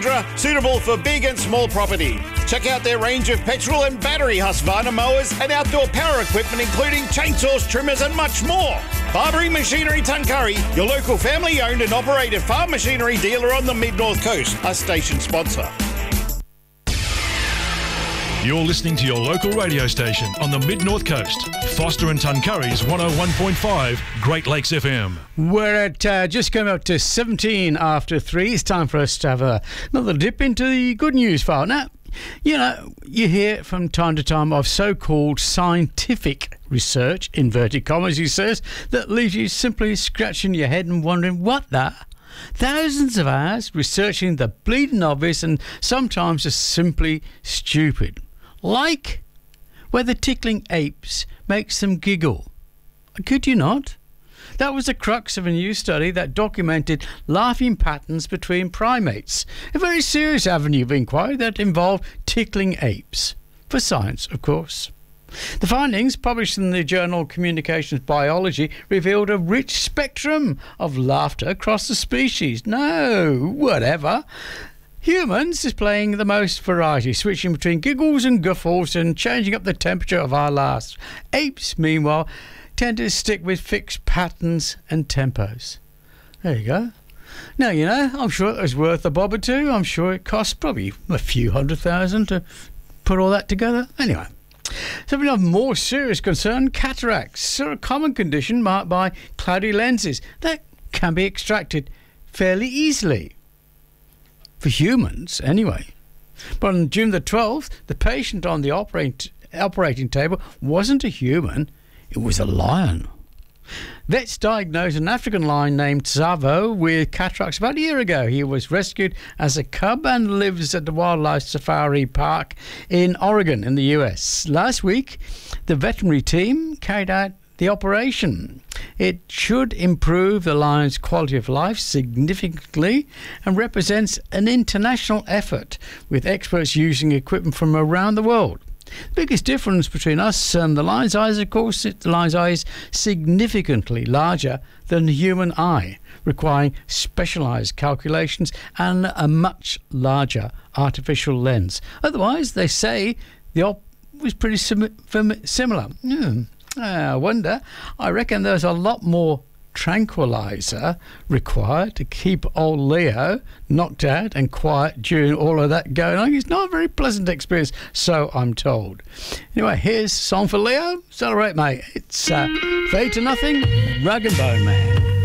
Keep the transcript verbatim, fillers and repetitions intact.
Suitable for big and small property. Check out their range of petrol and battery Husqvarna mowers and outdoor power equipment including chainsaws, trimmers and much more. Barbary Machinery Tuncurry, your local family owned and operated farm machinery dealer on the Mid-North Coast, a station sponsor. You're listening to your local radio station on the Mid-North Coast. Foster and Tuncurry's one oh one point five Great Lakes F M. We're at uh, just coming up to seventeen after three. It's time for us to have a, another dip into the good news file. Now, you know, you hear from time to time of so-called scientific research, inverted commas, he says, that leaves you simply scratching your head and wondering what the... Thousands of hours researching the bleeding obvious and sometimes just simply stupid. Like whether tickling apes makes them giggle. Could you not? That was the crux of a new study that documented laughing patterns between primates. A very serious avenue of inquiry that involved tickling apes. For science, of course. The findings, published in the journal Communications Biology, revealed a rich spectrum of laughter across the species. No, whatever. Humans displaying the most variety, switching between giggles and guffaws and changing up the temperature of our laughs. Apes, meanwhile, tend to stick with fixed patterns and tempos. There you go. Now, you know, I'm sure it was worth a bob or two. I'm sure it cost probably a few hundred thousand to put all that together. Anyway. Something of more serious concern, cataracts are a common condition marked by cloudy lenses that can be extracted fairly easily. For humans, anyway. But on June the twelfth, the patient on the operating, operating table wasn't a human, it was a lion. Vets diagnosed an African lion named Tsavo with cataracts about a year ago. He was rescued as a cub and lives at the Wildlife Safari Park in Oregon in the U S. Last week, the veterinary team carried out the operation. It should improve the lion's quality of life significantly and represents an international effort with experts using equipment from around the world. The biggest difference between us and the lion's eye is, of course, the lion's eye is significantly larger than the human eye, requiring specialised calculations and a much larger artificial lens. Otherwise, they say the op was pretty sim similar. Hmm. I wonder. I reckon there's a lot more tranquilizer required to keep old Leo knocked out and quiet during all of that going on. It's not a very pleasant experience, so I'm told. Anyway, here's a song for Leo. Celebrate, mate. It's uh, Fade to Nothing, Rag and Bone Man.